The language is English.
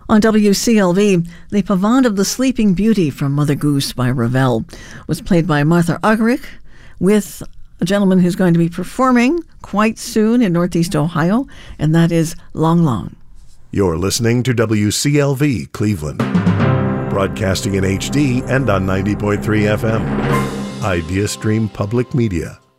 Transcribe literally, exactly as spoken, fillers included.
On W C L V, The Pavane of the Sleeping Beauty from Mother Goose by Ravel was played by Martha Argerich with a gentleman who's going to be performing quite soon in Northeast Ohio, and that is Long Long. You're listening to W C L V Cleveland, broadcasting in H D and on ninety point three F M. Idea Stream Public Media.